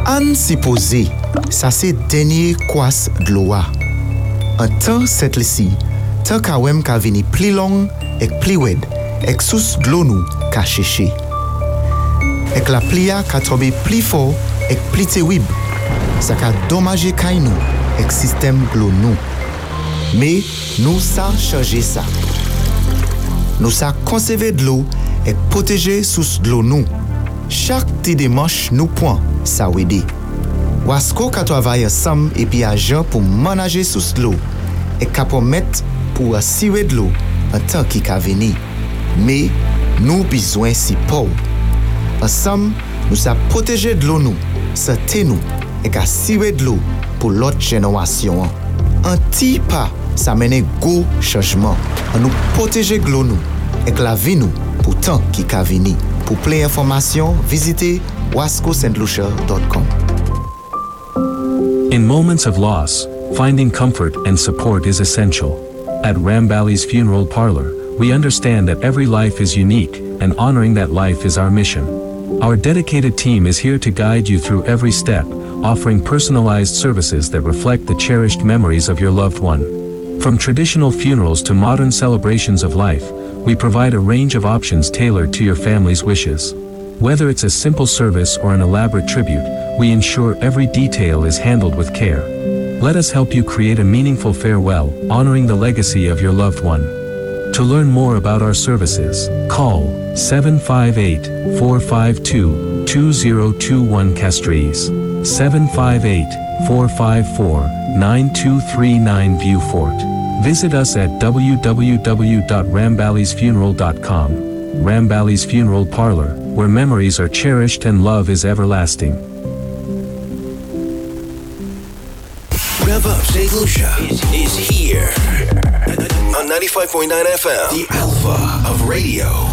An supposé, ça c'est dernier kwas de l'eau. En temps cette lisi, tant ka wem ka vini pli long ek pli wed, ek sous de l'eau nou ka cheche. Ek la plia ka tombe pli fort ek pli terrible. Ça ka dommage kay nou ek système de l'eau nou. Mais nous ça changer ça. Nous ça conserver de l'eau et protéger sous de l'eau nous. Chaque petit démarche nous point ça aider. Wasco ka travaille ensemble et puis agent pour manager sous de l'eau et capable mettre pour assurer de l'eau en temps qui ka venir. Mais nous besoin si pauvre. Ensemble, nous ça protéger de l'eau nous, santé nous et assurer de l'eau pour l'autre génération. Un petit pas ça mène gros changement. On nous protéger de l'eau nous et la vie nous pour temps qui ka venir. Pour plus d'informations, visitez wascostlucia.com. In moments of loss, finding comfort and support is essential. At Rambali's Funeral Parlor, we understand that every life is unique, and honoring that life is our mission. Our dedicated team is here to guide you through every step, offering personalized services that reflect the cherished memories of your loved one. From traditional funerals to modern celebrations of life, we provide a range of options tailored to your family's wishes. Whether it's a simple service or an elaborate tribute, we ensure every detail is handled with care. Let us help you create a meaningful farewell, honoring the legacy of your loved one. To learn more about our services, call 758-452-2021 Castries, 758-454-9239 Vieux-Fort. Visit us at www.ramballysfuneral.com. Rambali's Funeral Parlor, where memories are cherished and love is everlasting. Rev Up St. Lucia is here on 95.9 FM, the Alpha of Radio.